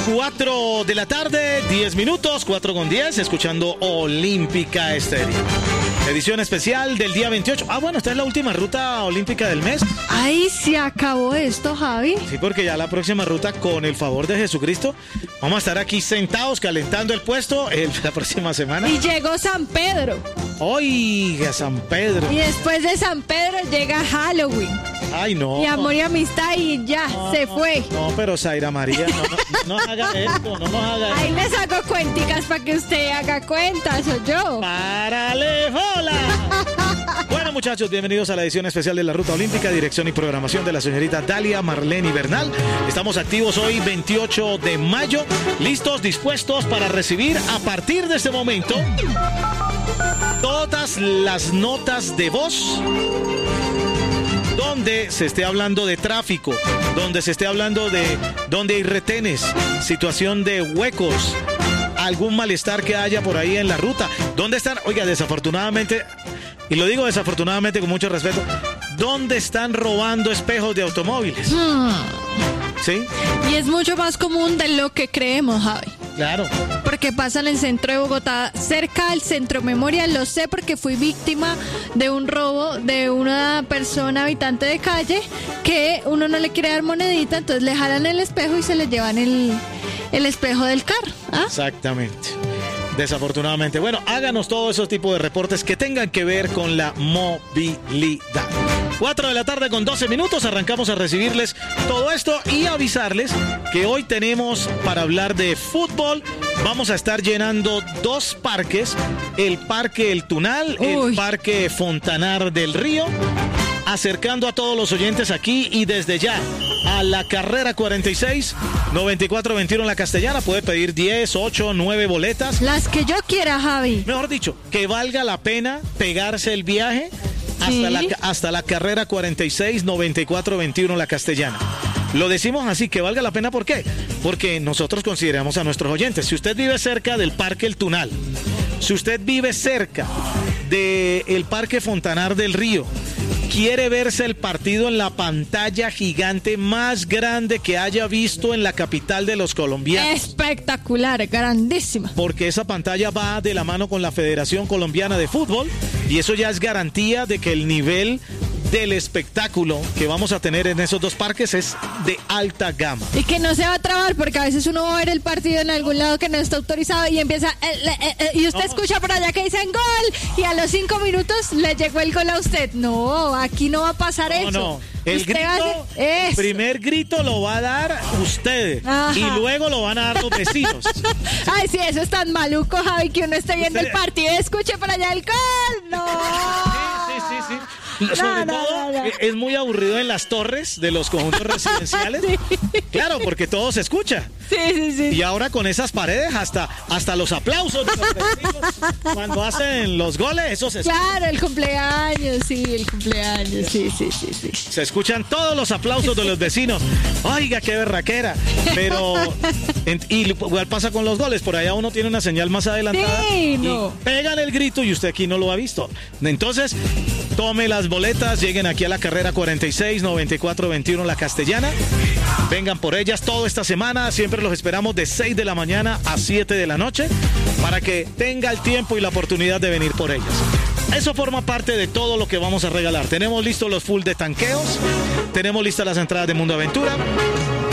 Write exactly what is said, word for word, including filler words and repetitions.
cuatro de la tarde, diez minutos, cuatro con diez, escuchando Olímpica Estéreo. Edición especial del día veintiocho. Ah, bueno, esta es la última ruta olímpica del mes. Ay, se acabó esto, Javi. Sí, porque ya la próxima ruta, con el favor de Jesucristo, vamos a estar aquí sentados calentando el puesto el, la próxima semana. Y llegó San Pedro. Oiga, San Pedro. Y después de San Pedro llega Halloween. Ay, no. Y amor y amistad y ya, no, se fue. No, pero Zaira María, no, no, no haga esto, no nos haga esto. Ahí les hago cuenticas para que usted haga cuentas, soy yo. ¡Párale, hola! Bueno, muchachos, bienvenidos a la edición especial de la Ruta Olímpica, dirección y programación de la señorita Dalia Marlene Bernal. Estamos activos hoy, veintiocho de mayo, listos, dispuestos para recibir a partir de este momento todas las notas de voz donde se esté hablando de tráfico, donde se esté hablando de donde hay retenes, situación de huecos, algún malestar que haya por ahí en la ruta. ¿Dónde están? Oiga, desafortunadamente, y lo digo desafortunadamente con mucho respeto, ¿dónde están robando espejos de automóviles? Hmm. ¿Sí? Y es mucho más común de lo que creemos, Javi. Claro. Porque pasa en el centro de Bogotá, cerca al Centro Memorial. Lo sé porque fui víctima de un robo de una persona habitante de calle que uno no le quiere dar monedita, entonces le jalan el espejo y se le llevan el, el espejo del carro. ¿Ah? Exactamente. Desafortunadamente. Bueno, háganos todos esos tipos de reportes que tengan que ver con la movilidad. cuatro de la tarde con doce minutos, arrancamos a recibirles todo esto y avisarles que hoy tenemos para hablar de fútbol. Vamos a estar llenando dos parques, el Parque El Tunal, Uy. el Parque Fontanar del Río, acercando a todos los oyentes aquí y desde ya a la carrera cuarenta y seis, noventa y cuatro veintiuno en la Castellana. Puede pedir diez, ocho, nueve boletas. Las que yo quiera, Javi. Mejor dicho, que valga la pena pegarse el viaje hasta, ¿Sí? la, hasta la carrera cuarenta y seis, noventa y cuatro veintiuno en la Castellana. Lo decimos así, que valga la pena, ¿por qué? Porque nosotros consideramos a nuestros oyentes. Si usted vive cerca del Parque El Tunal, si usted vive cerca del Parque Fontanar del Río, quiere verse el partido en la pantalla gigante más grande que haya visto en la capital de los colombianos. Espectacular, grandísima. Porque esa pantalla va de la mano con la Federación Colombiana de Fútbol y eso ya es garantía de que el nivel del espectáculo que vamos a tener en esos dos parques es de alta gama. Y que no se va a trabar, porque a veces uno va a ver el partido en algún lado que no está autorizado y empieza eh, eh, eh, y usted no. escucha por allá que dicen gol y a los cinco minutos le llegó el gol a usted. No, aquí no va a pasar no, eso. No, el grito, el primer grito lo va a dar usted. Ajá. Y luego lo van a dar los vecinos. Ay, sí, eso es tan maluco, Javi, que uno esté viendo usted... el partido y escuche por allá el gol. No. Sí, sí, sí, sí. Sobre no, todo, no, no, no. es muy aburrido en las torres de los conjuntos residenciales. Sí. Claro, porque todo se escucha. Sí, sí, sí. Y ahora con esas paredes, hasta, hasta los aplausos de los vecinos cuando hacen los goles, eso se escucha. Claro, el cumpleaños, sí, el cumpleaños, sí, sí, sí, sí. Se escuchan todos los aplausos de los vecinos. Oiga, qué berraquera. Pero, en, y igual pasa con los goles. Por allá uno tiene una señal más adelantada. Sí, no. Y pegan el grito y usted aquí no lo ha visto. Entonces, tome las boletas, lleguen aquí a la carrera cuarenta y seis, noventa y cuatro veintiuno La Castellana. Vengan por ellas toda esta semana. Siempre los esperamos de seis de la mañana a siete de la noche para que tenga el tiempo y la oportunidad de venir por ellas. Eso forma parte de todo lo que vamos a regalar. Tenemos listos los full de tanqueos, tenemos listas las entradas de Mundo Aventura.